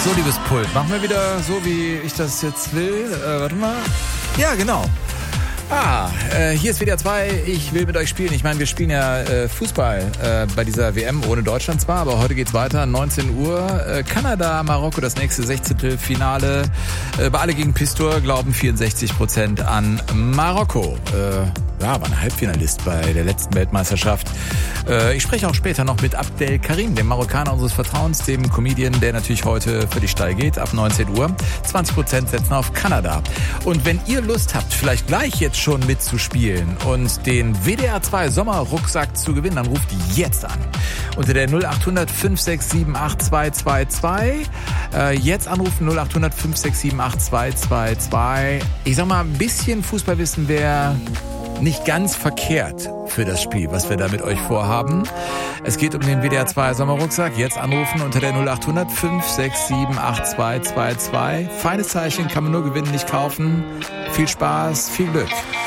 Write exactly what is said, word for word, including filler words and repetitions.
So, liebes Pult, machen wir wieder so, wie ich das jetzt will. Äh, warte mal. Ja, genau. Ah, äh, hier ist W D R zwei, ich will mit euch spielen. Ich meine, wir spielen ja äh, Fußball äh, bei dieser W M, ohne Deutschland zwar, aber heute geht's weiter, neunzehn Uhr. Äh, Kanada, Marokko, das nächste Sechzehntelfinale. Äh, bei Alle gegen Pistor glauben vierundsechzig Prozent an Marokko. Äh, ja, war ein Halbfinalist bei der letzten Weltmeisterschaft. Äh, ich spreche auch später noch mit Abdel Karim, dem Marokkaner unseres Vertrauens, dem Comedian, der natürlich heute für die Stall geht, ab neunzehn Uhr. zwanzig Prozent setzen auf Kanada. Und wenn ihr Lust habt, vielleicht gleich jetzt schon mitzuspielen und den W D R zwei Sommerrucksack zu gewinnen, dann ruft jetzt an. Unter der null acht hundert fünf sechs sieben acht zwei zwei zwei. Äh, jetzt anrufen null acht hundert fünf sechs sieben acht zwei zwei zwei. Ich sag mal, ein bisschen Fußballwissen wäre nicht ganz verkehrt für das Spiel, was wir da mit euch vorhaben. Es geht um den W D R zwei Sommerrucksack. Jetzt anrufen unter der null acht hundert fünf sechs sieben acht zwei zwei zwei. Feines Zeichen, kann man nur gewinnen, nicht kaufen. Viel Spaß, viel Glück.